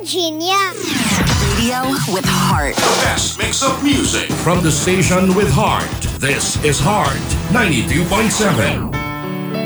Virginia. Radio with heart. The best mix of music. From the station with heart, this is Heart 92.7.